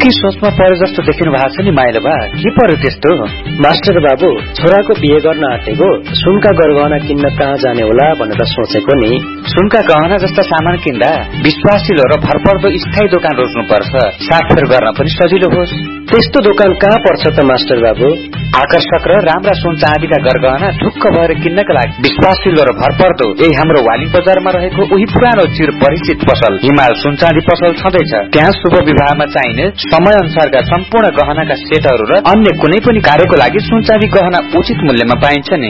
के सोचमा परे जस्तो देखिनु भएको छ नि माइलो बा, के पर्यो त्यस्तो? मास्टर बाबु, छोराको बिहे गर्न आँटेको, सुनका गरगहना किन्न कहाँ जाने होला भनेर सोचेको नि। सुनका गहना जस्ता सामान किन्दा विश्वासिलो र भरपर्दो स्थायी दोकान रोज्नुपर्छ, साटफेर गर्न पनि सजिलो होस्। त्यस्तो दोकान कहाँ पर्छ त मास्टर बाबु? आकर्षक र राम्रा सुन चाँदीका गरगहना ढुक्क भएर किन्नका लागि विश्वासिलो र भरपर्दो यही हाम्रो वालिङ बजारमा रहेको उही पुरानो चिर परिचित पसल हिमाल सुन चाँदी पसल छँदैछ। त्यहाँ शुभ विवाहमा चाहिने समय अनुसारका सम्पूर्ण गहनाका सेटहरू र अन्य कुनै पनि कार्यको लागि सुन चाँदी गहना उचित मूल्यमा पाइन्छ नि।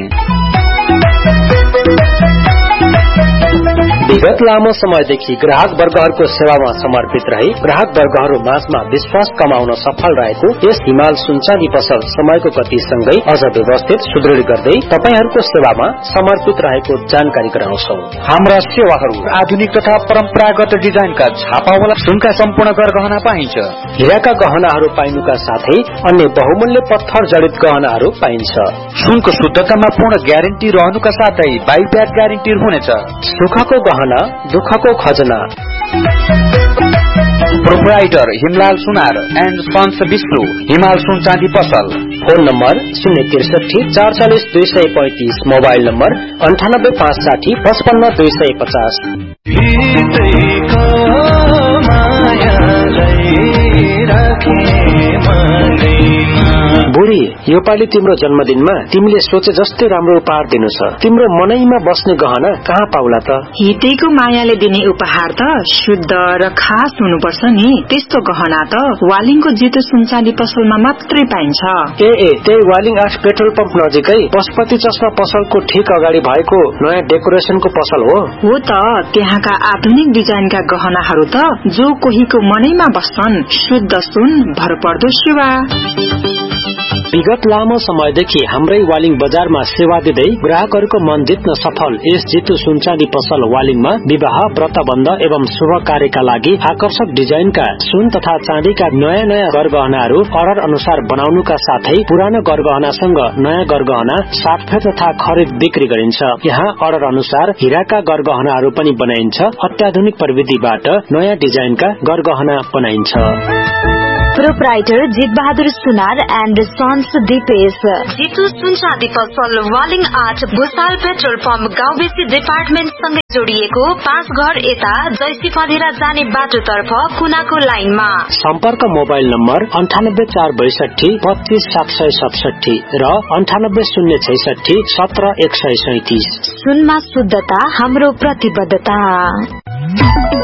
विगत लामो समयदेखि ग्राहक वर्गहरूको सेवामा समर्पित रही ग्राहक वर्गहरू माझमा विश्वास कमाउन सफल रहेको यस हिमाल सुनचाँदी पसल समयको गतिसँगै अझ व्यवस्थित सुदृढ गर्दै तपाईहरूको सेवामा समर्पित रहेको जानकारी गराउँछौ। हाम्रा सेवाहरू आधुनिक तथा परम्परागत डिजाइनका छापावाला सुनका सम्पूर्ण गहना पाइन्छ। हीराका गहनाहरू पाइनुका साथै अन्य बहुमूल्य पत्थर जडित गहनाहरू पाइन्छ। सुनको शुद्धतामा पूर्ण ग्यारेन्टी रहनुका साथै बाइब्याक ग्यारेन्टी हुनेछ। सुखको गहना, दुःखको खजना। Proprietor Himlal Sunar and sons Vishnu, हिमाल सुन चाँदी पसल। Phone number 063 44235, mobile number 98 560 55 250। बुढी, यो पालि तिम्रो जन्मदिनमा तिमीले सोचे जस्तै राम्रो उपहार दिनु छ। तिम्रो मनैमा बस्ने गहना कहाँ पाउला त? हितेको मायाले दिने उपहार त शुद्ध र खास हुनुपर्छ नि। त्यस्तो गहना त वालिङको जितो सुनचाँदी पसलमा मात्रै पाइन्छ। त्यही वालिङ 8 पेट्रोल पम्प नजिकै पशुपति चस्मा पसलको ठिक अगाडि भएको नयाँ डेकोरेसनको पसल हो। हो त, त्यहाँका आधुनिक डिजाइनका गहनाहरू त जो कोहीको मनैमा बस्छन्। शुद्ध सुन, भरपर्दो सेवा। विगत लामो समयदेखि हाम्रै वालिङ बजारमा सेवा दिँदै ग्राहकहरूको मन जित्न सफल यस जितु सुनचाँदी पसल वालिङमा विवाह, व्रतबन्ध एवं शुभ कार्यका लागि आकर्षक डिजाइनका सुन तथा चाँदीका नयाँ गरगहनाहरू अर्डर अनुसार बनाउनुका साथै पुरानो गरगहनासँग नयाँ गरगहना साटफेर तथा खरिद बिक्री गरिन्छ। यहाँ अर्डर अनुसार हीराका गरगहनाहरू पनि बनाइन्छ। अत्याधुनिक प्रविधिबाट नयाँ डिजाइनका गरगहना बनाइन्छ। प्रोप्राइटर जित बहादुर सुनार एन्ड सन्स दिपेश, जितु सुनचाँदी पसल Waling 8 Bhusal petrol pump गाउँबेसी department सँगै जोडिएको 5 घर यता जैसी मधिरा जाने बाटोतर्फ कुनाको लाइनमा। सम्पर्क मोबाइल नम्बर 98 462 25 767 र 98 066 17 137। सुनमा शुद्धता हाम्रो प्रतिबद्धता।